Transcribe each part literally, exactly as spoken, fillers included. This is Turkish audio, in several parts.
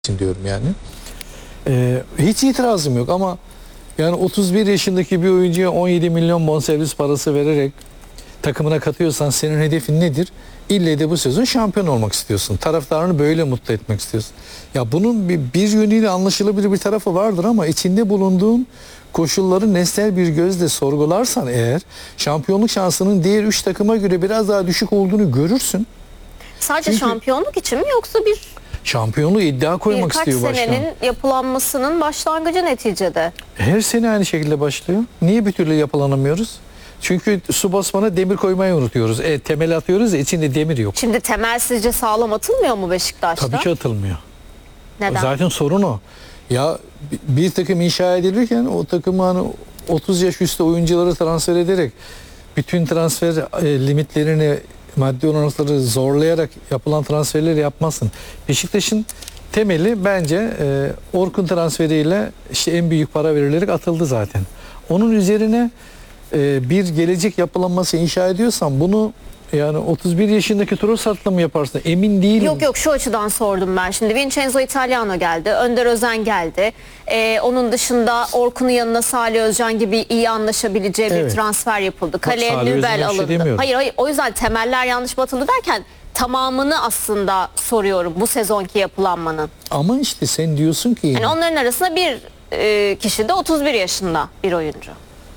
için diyorum yani. Ee, hiç itirazım yok ama yani otuz bir yaşındaki bir oyuncuya on yedi milyon bonservis parası vererek takımına katıyorsan senin hedefin nedir? İlle de bu sezon şampiyon olmak istiyorsun. Taraftarını böyle mutlu etmek istiyorsun. Ya bunun bir, bir yönüyle anlaşılabilir bir tarafı vardır ama içinde bulunduğun koşulları nesnel bir gözle sorgularsan eğer şampiyonluk şansının diğer üç takıma göre biraz daha düşük olduğunu görürsün. Sadece Çünkü şampiyonluk için mi yoksa bir şampiyonluğu iddia koymak birkaç istiyor başkan. senenin yapılanmasının başlangıcı neticede? Her sene aynı şekilde başlıyor. Niye bir türlü yapılanamıyoruz? Çünkü su basmana demir koymayı unutuyoruz. E, temel atıyoruz da içinde demir yok. Şimdi temel sizce sağlam atılmıyor mu Beşiktaş'ta? Tabii ki atılmıyor. Neden? Zaten sorun o. Ya bir takım inşa edilirken o takımı hani otuz yaş üstü oyuncuları transfer ederek bütün transfer e, limitlerini, maddi olanakları zorlayarak yapılan transferleri yapmasın. Beşiktaş'ın temeli bence e, Orkun transferiyle işte en büyük para verilerek atıldı zaten. Onun üzerine e, bir gelecek yapılanması inşa ediyorsan bunu yani otuz bir yaşındaki Trossard'la mı yaparsın? Emin değilim. Yok yok şu açıdan sordum ben. Şimdi Vincenzo Italiano geldi. Önder Özen geldi. Ee, onun dışında Orkun'un yanına Salih Özcan gibi iyi anlaşabileceği Evet. bir transfer yapıldı. Kaleye Salih Özcan'a Nübel bir şey alındı. demiyorum. hayır hayır o yüzden temeller yanlış mı atıldı derken tamamını aslında soruyorum bu sezonki yapılanmanın. Ama işte sen diyorsun ki Yani onların arasında bir e, kişi de otuz bir yaşında bir oyuncu.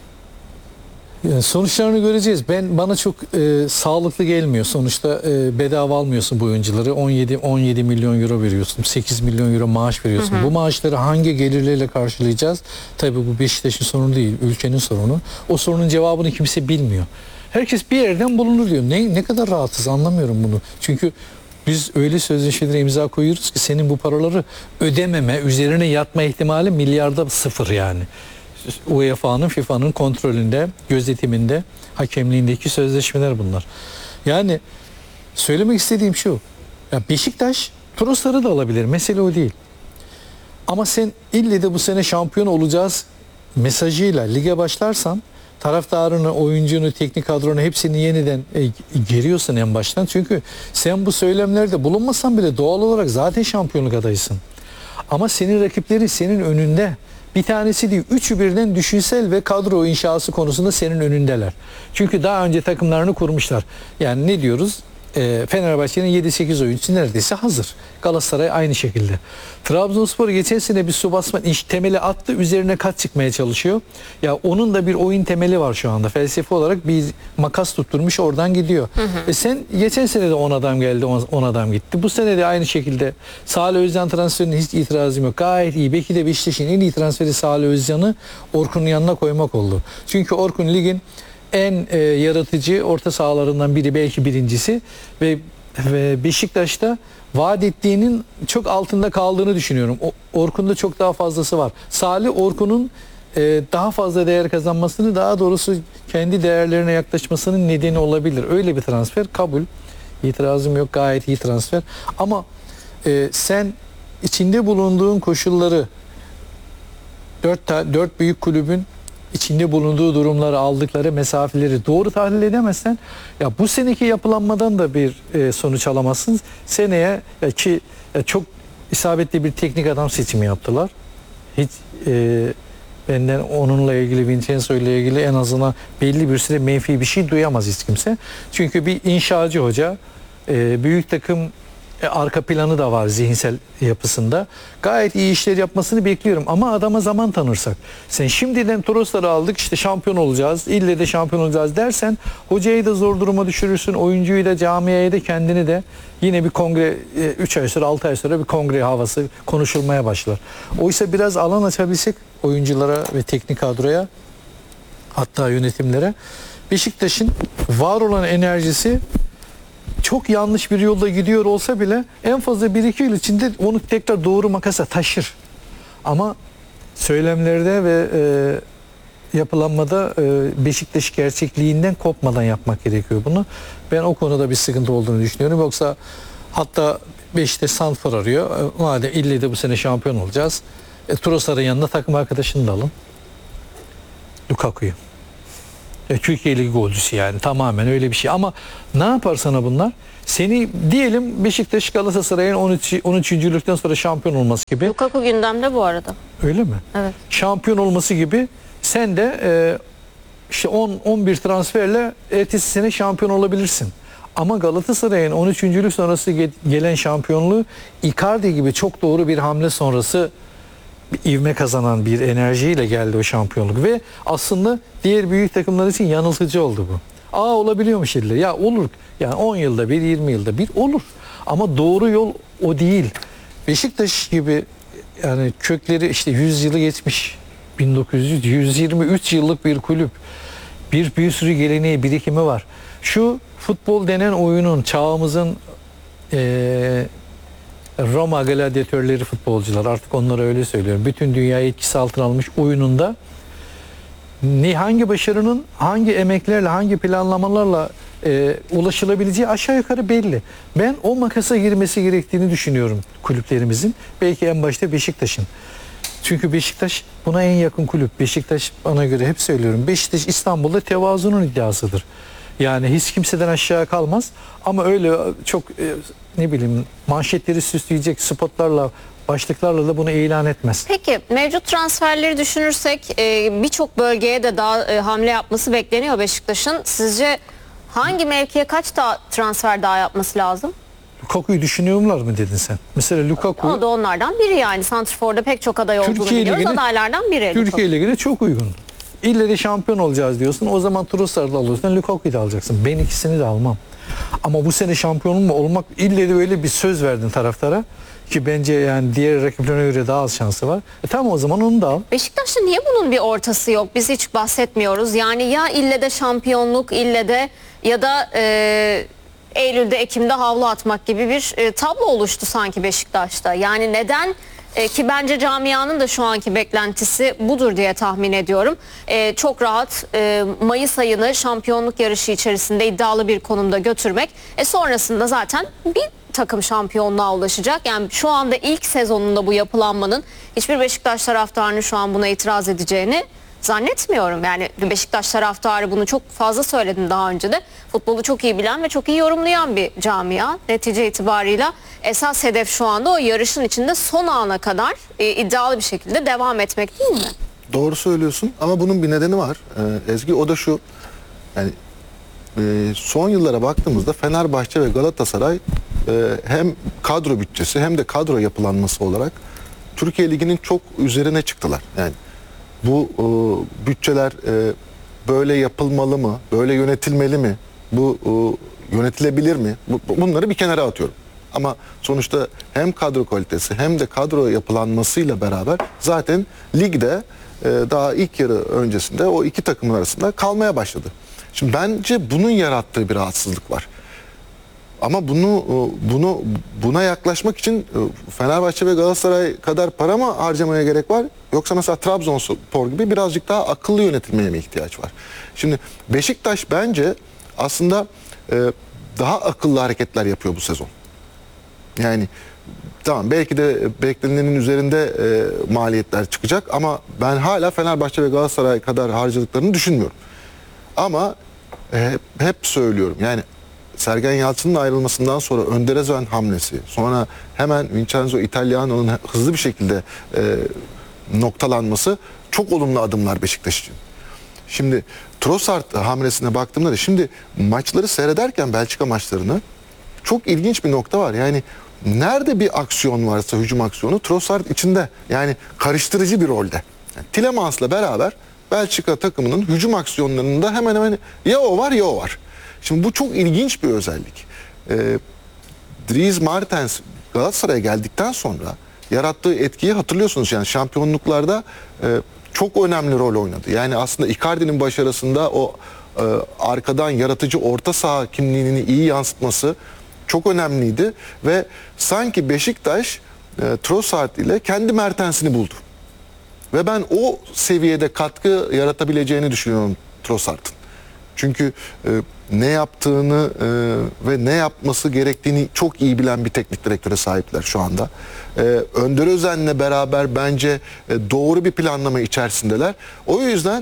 yani sonuçlarını göreceğiz. Ben bana çok e, sağlıklı gelmiyor. Sonuçta e, bedava almıyorsun bu oyuncuları. on yedi on yedi milyon euro veriyorsun. sekiz milyon euro maaş veriyorsun. Hı hı. Bu maaşları hangi gelirlerle karşılayacağız? Tabii bu Beşiktaş'ın sorunu değil, ülkenin sorunu. O sorunun cevabını kimse bilmiyor. Herkes bir yerden bulunur diyor. Ne ne kadar rahatsız anlamıyorum bunu. Çünkü biz öyle sözleşmelere imza koyuyoruz ki senin bu paraları ödememe, üzerine yatma ihtimali milyarda sıfır yani. U E F A'nın, FIFA'nın kontrolünde, gözetiminde, hakemliğindeki sözleşmeler bunlar. Yani söylemek istediğim şu. Ya Beşiktaş Trossard'ı da alabilir. Mesele o değil. Ama sen ille de bu sene şampiyon olacağız mesajıyla lige başlarsan taraftarını, oyuncunu, teknik kadronu hepsini yeniden e, geriyorsun en baştan. Çünkü sen bu söylemlerde bulunmasan bile doğal olarak zaten şampiyonluk adayısın. Ama senin rakipleri senin önünde. Bir tanesi değil, üçü birden düşünsel ve kadro inşası konusunda senin önündeler. Çünkü daha önce takımlarını kurmuşlar. Yani ne diyoruz? E, Fenerbahçe'nin yedi sekiz oyuncusu neredeyse hazır. Galatasaray aynı şekilde. Trabzonspor geçen sene bir su basma iş temeli attı, üzerine kat çıkmaya çalışıyor. Ya onun da bir oyun temeli var şu anda. Felsefe olarak bir makas tutturmuş, oradan gidiyor. Hı hı. E sen geçen sene de on adam geldi, on adam gitti. Bu sene de aynı şekilde Salih Özcan transferine hiç itirazım yok. Gayet iyi. Belki de Beşiktaş'ın en iyi transferi Salih Özcan'ı Orkun'un yanına koymak oldu. Çünkü Orkun ligin en e, yaratıcı orta sahalarından biri, belki birincisi ve, ve Beşiktaş'ta vaat ettiğinin çok altında kaldığını düşünüyorum. O, Orkun'da çok daha fazlası var. Salih Orkun'un e, daha fazla değer kazanmasını, daha doğrusu kendi değerlerine yaklaşmasının nedeni olabilir. Öyle bir transfer kabul. İtirazım yok, gayet iyi transfer. Ama e, sen içinde bulunduğun koşulları dört, dört büyük kulübün içinde bulunduğu durumları, aldıkları mesafeleri doğru tahlil edemezsen ya bu seneki yapılanmadan da bir e, sonuç alamazsınız. Seneye ya ki ya çok isabetli bir teknik adam seçimi yaptılar. Hiç e, benden onunla ilgili, Vincenzo ile ilgili en azından belli bir süre menfi bir şey duyamaz hiç kimse. Çünkü bir inşacı hoca, e, büyük takım E, arka planı da var zihinsel yapısında. Gayet iyi işler yapmasını bekliyorum ama adama zaman tanırsak. Sen şimdiden Trossard'ı aldık, işte şampiyon olacağız, ille de şampiyon olacağız dersen hocayı da zor duruma düşürürsün, oyuncuyu da, camiayı da, kendini de. Yine bir kongre, üç ay sonra, altı ay sonra bir kongre havası konuşulmaya başlar. Oysa biraz alan açabilsek oyunculara ve teknik kadroya, hatta yönetimlere, Beşiktaş'ın var olan enerjisi çok yanlış bir yolda gidiyor olsa bile en fazla bir iki yıl içinde onu tekrar doğru makasa taşır. Ama söylemlerde ve e, yapılanmada e, Beşiktaş gerçekliğinden kopmadan yapmak gerekiyor bunu. Ben o konuda bir sıkıntı olduğunu düşünüyorum. Yoksa hatta Beşiktaş Sanfor arıyor. E, madem ille de bu sene şampiyon olacağız. E, Trossard'ın yanına takım arkadaşını da alın. Lukaku'yu. E, Türkiye Ligi golcüsü yani tamamen öyle bir şey. Ama ne yapar sana bunlar? Seni diyelim Beşiktaş Galatasaray'ın on üç on üçüncülükten sonra şampiyon olması gibi. Lukaku gündemde bu arada. Öyle mi? Evet. Şampiyon olması gibi sen de e, işte on on bir transferle ertesi sene şampiyon olabilirsin. Ama Galatasaray'ın on üçüncülük sonrası ge- gelen şampiyonluğu Icardi gibi çok doğru bir hamle sonrası bir ivme kazanan bir enerjiyle geldi o şampiyonluk ve aslında diğer büyük takımlar için yanıltıcı oldu bu. Aa olabiliyormuş illa. Ya olur. Yani on yılda bir, yirmi yılda bir olur. Ama doğru yol o değil. Beşiktaş gibi yani kökleri işte yüz yılı geçmiş. bin dokuz yüz yüz yirmi üç yıllık bir kulüp. Bir bir sürü geleneği, birikimi var. Şu futbol denen oyunun çağımızın eee Roma gladyatörleri futbolcular, artık onlara öyle söylüyorum. Bütün dünyayı etkisi altına almış oyununda ne hangi başarının hangi emeklerle, hangi planlamalarla e, ulaşılabileceği aşağı yukarı belli. Ben o makasa girmesi gerektiğini düşünüyorum kulüplerimizin. Belki en başta Beşiktaş'ın. Çünkü Beşiktaş buna en yakın kulüp. Beşiktaş bana göre hep söylüyorum. Beşiktaş İstanbul'da tevazunun iddiasıdır. Yani hiç kimseden aşağı kalmaz ama öyle çok e, ne bileyim manşetleri süsleyecek spotlarla, başlıklarla da bunu ilan etmez. Peki mevcut transferleri düşünürsek e, birçok bölgeye de daha e, hamle yapması bekleniyor Beşiktaş'ın. Sizce hangi mevkiye kaç daha transfer daha yapması lazım? Lukaku'yu düşünüyorlar mı dedin sen? Mesela Lukaku O da onlardan biri yani. Santrfor'da pek çok aday olduğunu Türkiye biliyoruz. Ligi'ne- Adaylardan biri. Türkiye Ligi'ne çok uygun. İlle de şampiyon olacağız diyorsun. O zaman Trossard'ı alıyorsun. Lukaku'yu da alacaksın. Ben ikisini de almam. Ama bu sene şampiyon mu olmak ille de öyle bir söz verdin taraftara ki bence yani diğer rakiplerine göre daha az şansı var. E tamam o zaman onu da al. Beşiktaş'ta niye bunun bir ortası yok? Biz hiç bahsetmiyoruz. Yani ya ille de şampiyonluk, ille de ya da e, Eylül'de, Ekim'de havlu atmak gibi bir e, tablo oluştu sanki Beşiktaş'ta. Yani neden? E, ki bence camianın da şu anki beklentisi budur diye tahmin ediyorum. E, çok rahat e, Mayıs ayını şampiyonluk yarışı içerisinde iddialı bir konumda götürmek. E, sonrasında zaten bir takım şampiyonluğa ulaşacak. Yani şu anda ilk sezonunda bu yapılanmanın hiçbir Beşiktaş taraftarının şu an buna itiraz edeceğini zannetmiyorum. Yani Beşiktaş taraftarı bunu çok fazla söyledim daha önce de. Futbolu çok iyi bilen ve çok iyi yorumlayan bir camia. Netice itibarıyla esas hedef şu anda o yarışın içinde son ana kadar e, iddialı bir şekilde devam etmek değil mi? Doğru söylüyorsun ama bunun bir nedeni var. Ee, Ezgi o da şu. Yani e, son yıllara baktığımızda Fenerbahçe ve Galatasaray e, hem kadro bütçesi hem de kadro yapılanması olarak Türkiye Ligi'nin çok üzerine çıktılar. Yani bu e, bütçeler e, böyle yapılmalı mı? Böyle yönetilmeli mi? Bu e, yönetilebilir mi? Bu, bunları bir kenara atıyorum. Ama sonuçta hem kadro kalitesi hem de kadro yapılanmasıyla beraber zaten ligde e, daha ilk yarı öncesinde o iki takımın arasında kalmaya başladı. Şimdi bence bunun yarattığı bir rahatsızlık var. Ama bunu bunu buna yaklaşmak için Fenerbahçe ve Galatasaray kadar para mı harcamaya gerek var? Yoksa mesela Trabzonspor gibi birazcık daha akıllı yönetilmeye mi ihtiyaç var? Şimdi Beşiktaş bence aslında daha akıllı hareketler yapıyor bu sezon. Yani tamam belki de beklenenin üzerinde maliyetler çıkacak ama ben hala Fenerbahçe ve Galatasaray kadar harcadıklarını düşünmüyorum. Ama hep, hep söylüyorum yani Sergen Yalçın'ın ayrılmasından sonra Önder Özen hamlesi, sonra hemen Vincenzo Italiano'nun hızlı bir şekilde e, noktalanması çok olumlu adımlar Beşiktaş için. Şimdi Trossard hamlesine baktığımda da şimdi maçları seyrederken Belçika maçlarını çok ilginç bir nokta var. Yani nerede bir aksiyon varsa hücum aksiyonu Trossard içinde yani karıştırıcı bir rolde. Yani Tillemans'la beraber Belçika takımının hücum aksiyonlarında hemen hemen ya o var ya o var. Şimdi bu çok ilginç bir özellik. Ee, Dries Mertens Galatasaray'a geldikten sonra yarattığı etkiyi hatırlıyorsunuz. Yani şampiyonluklarda e, çok önemli rol oynadı. Yani aslında Icardi'nin başarısında o e, arkadan yaratıcı orta saha kimliğini iyi yansıtması çok önemliydi. Ve sanki Beşiktaş e, Trossard ile kendi Mertens'ini buldu. Ve ben o seviyede katkı yaratabileceğini düşünüyorum Trossard'ın. Çünkü e, ne yaptığını e, ve ne yapması gerektiğini çok iyi bilen bir teknik direktöre sahipler şu anda. E, Önder Özen'le beraber bence e, doğru bir planlama içerisindeler. O yüzden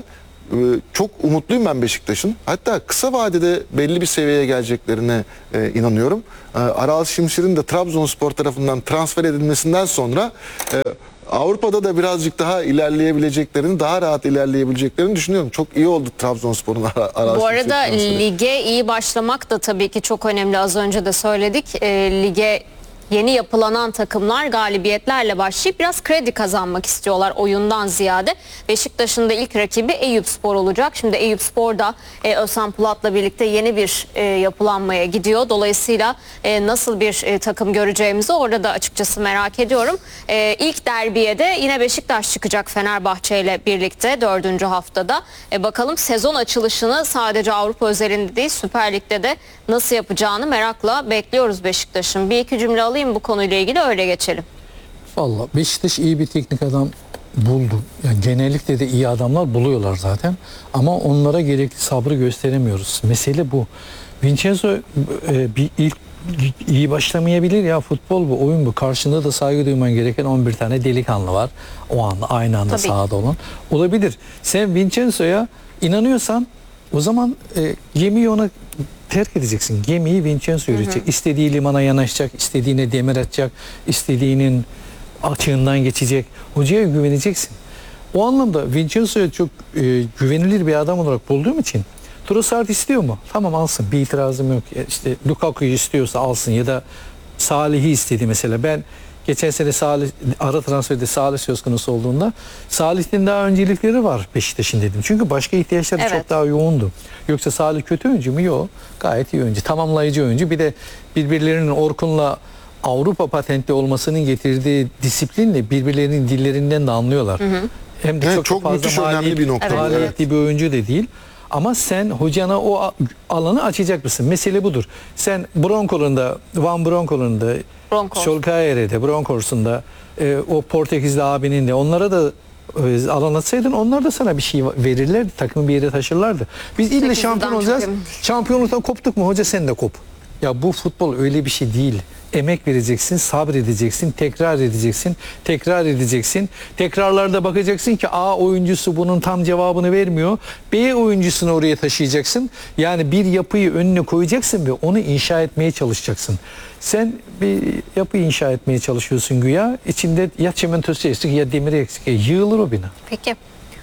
e, çok umutluyum ben Beşiktaş'ın. Hatta kısa vadede belli bir seviyeye geleceklerine e, inanıyorum. E, Aral Şimşir'in de Trabzonspor tarafından transfer edilmesinden sonra e, Avrupa'da da birazcık daha ilerleyebileceklerini, daha rahat ilerleyebileceklerini düşünüyorum. Çok iyi oldu Trabzonspor'un Aral Şimşir Bu arada transferi. lige iyi başlamak da tabii ki çok önemli. Az önce de söyledik. E, lige yeni yapılanan takımlar galibiyetlerle başlayıp biraz kredi kazanmak istiyorlar oyundan ziyade. Beşiktaş'ın da ilk rakibi Eyüpspor olacak. Şimdi Eyüpspor da e, Özhan Pulat'la birlikte yeni bir e, yapılanmaya gidiyor. Dolayısıyla e, nasıl bir e, takım göreceğimizi orada da açıkçası merak ediyorum. E, ilk derbiye de yine Beşiktaş çıkacak Fenerbahçe ile birlikte dördüncü haftada. E, bakalım sezon açılışını sadece Avrupa özelinde değil Süper Lig'de de nasıl yapacağını merakla bekliyoruz Beşiktaş'ın. Bir iki cümle alayım bu konuyla ilgili, öyle geçelim. Vallahi Beşiktaş iyi bir teknik adam buldu. Yani genellikle de iyi adamlar buluyorlar zaten. Ama onlara gerekli sabrı gösteremiyoruz. Mesele bu. Vincenzo e, bir ilk iyi başlamayabilir ya, futbol bu, oyun bu. Karşında da saygı duyman gereken on bir tane delikanlı var. O anda aynı anda Tabii. sahada olan. Olabilir. Sen Vincenzo'ya inanıyorsan o zaman e, gemiyi ona terk edeceksin. Gemiyi Vincenzo yürütecek. İstediği limana yanaşacak, istediğine demir atacak, istediğinin açığından geçecek. Hocaya güveneceksin. O anlamda Vincenzo'ya çok e, güvenilir bir adam olarak bulduğum için Trossard istiyor mu? Tamam, alsın. Bir itirazım yok. İşte Lukaku'yu istiyorsa alsın, ya da Salih'i istedi mesela. Ben geçen sene Salih, ara transferde Salih söz konusu olduğunda Salih'in daha öncelikleri var Beşiktaş'ın dedim. Çünkü başka ihtiyaçları Evet. çok daha yoğundu. Yoksa Salih kötü oyuncu mu? Yok. Gayet iyi oyuncu. Tamamlayıcı oyuncu. Bir de birbirlerinin Orkun'la Avrupa patentli olmasının getirdiği disiplinle birbirlerinin dillerinden de anlıyorlar. Hı hı. Hem de Evet, çok, çok fazla müthiş önemli maliyet- bir nokta bu, maliyetli bir oyuncu da değil. Ama sen hocana o a- alanı açacak mısın? Mesele budur. Sen Bronco'lunda, Van Bronco'lunda, Broncos. Solskjaer'de, Broncos'unda e, o Portekizli abinin de onlara da e, alan atsaydın, onlar da sana bir şey verirlerdi. Takımı bir yere taşırlardı. Biz ille Sekizden şampiyon çok olacağız. emin. Şampiyonluktan koptuk mu hoca, sen de kop. Ya bu futbol öyle bir şey değil. Emek vereceksin, sabredeceksin, tekrar edeceksin, tekrar edeceksin. Tekrarlarda bakacaksın ki A oyuncusu bunun tam cevabını vermiyor. B oyuncusunu oraya taşıyacaksın. Yani bir yapıyı önüne koyacaksın ve onu inşa etmeye çalışacaksın. Sen bir yapı inşa etmeye çalışıyorsun güya. İçinde ya çimentosu eksik ya demiri eksik. E, yığılır o bina. Peki.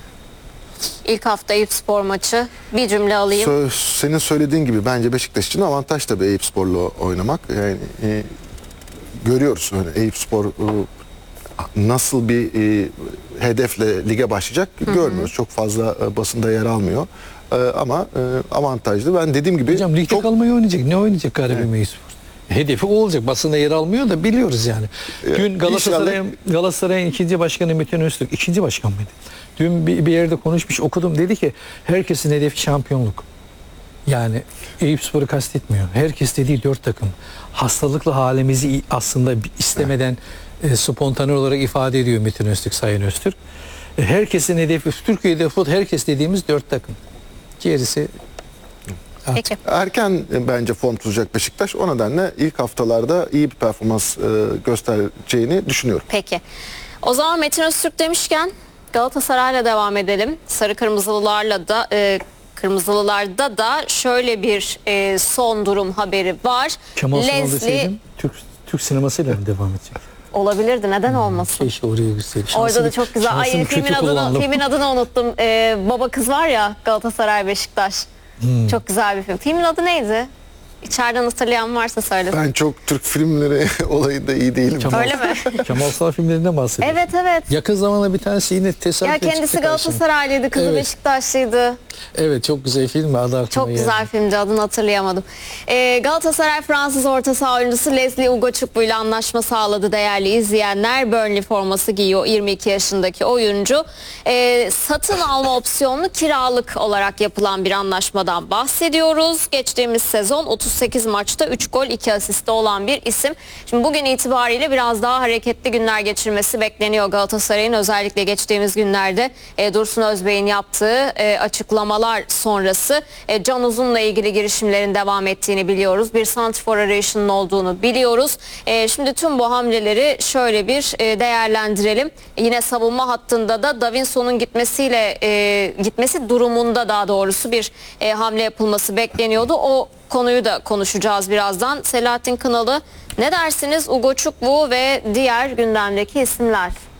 İlk hafta Eyüpspor maçı, bir cümle alayım. Sö- Senin söylediğin gibi bence Beşiktaş için avantaj tabii Eyüpspor'la oynamak. Yani e, görüyoruz yani Eyüpspor e, nasıl bir e, hedefle lige başlayacak görmüyoruz. Çok fazla e, basında yer almıyor. E, ama e, avantajlı. Ben dediğim gibi Hocam ligde çok kalmayı oynayacak. Ne oynayacak Karabük Meyspor? Hedefi o olacak. Basında yer almıyor da biliyoruz yani. Dün Galatasaray'ın Galatasaray'ın ikinci başkanı Metin Öztürk, ikinci başkan mıydı? Dün bir, bir yerde konuşmuş, okudum. Dedi ki herkesin hedefi şampiyonluk. Yani Eyüpspor'u kastetmiyor. Herkes dediği dört takım. Hastalıklı halimizi aslında istemeden e, spontane olarak ifade ediyor Metin Öztürk, Sayın Öztürk. E, herkesin hedefi, Türkiye'de futbol herkes dediğimiz dört takım. Gerisi Peki. erken e, bence form tutacak Beşiktaş. O nedenle ilk haftalarda iyi bir performans e, göstereceğini düşünüyorum. Peki. O zaman Metin Öztürk demişken Galatasaray'la devam edelim. Sarı Kırmızılılarla da e, Kırmızılılarda da şöyle bir e, son durum haberi var. Kemal Sunal Leslie deseydim Türk, Türk sinemasıyla mı devam edecek? olabilirdi, neden olmasın? Keşke oraya girseydi. Orada da Şansını- çok güzel. Ay, şansını filmin kötü adını, kullandım. filmin adını unuttum. Ee, baba kız var ya, Galatasaray Beşiktaş. Hmm. Çok güzel bir film. Filmin adı neydi? İçeriden hatırlayan varsa söylesin. Ben çok Türk filmleri olayında iyi değilim. Kemal, Öyle mi? Kemal Sunal filmlerinden bahsediyor. Evet evet. Yakın zamanda bir tanesi yine Ya tesadüfen kendisi çıktı karşıma. Galatasaraylıydı, kızı Evet. Beşiktaşlıydı. Evet, çok güzel film. Adı aklıma Çok geldi. güzel filmdi, adını hatırlayamadım. Ee, Galatasaray Fransız orta saha oyuncusu Leslie Ugochukwu ile anlaşma sağladı değerli izleyenler. Burnley forması giyiyor yirmi iki yaşındaki oyuncu. Ee, satın alma opsiyonlu kiralık olarak yapılan bir anlaşmadan bahsediyoruz. Geçtiğimiz sezon otuz otuz sekiz maçta üç gol iki asisti olan bir isim. Şimdi bugün itibariyle biraz daha hareketli günler geçirmesi bekleniyor Galatasaray'ın. Özellikle geçtiğimiz günlerde e, Dursun Özbey'in yaptığı e, açıklamalar sonrası e, Can Uzun'la ilgili girişimlerin devam ettiğini biliyoruz. Bir santrfor arayışının olduğunu biliyoruz. E, şimdi tüm bu hamleleri şöyle bir e, değerlendirelim. Yine savunma hattında da Davinson'un gitmesiyle e, gitmesi durumunda daha doğrusu bir e, hamle yapılması bekleniyordu. O konuyu da konuşacağız birazdan. Selahattin Kınalı, ne dersiniz Ugo Çukwu ve diğer gündemdeki isimler?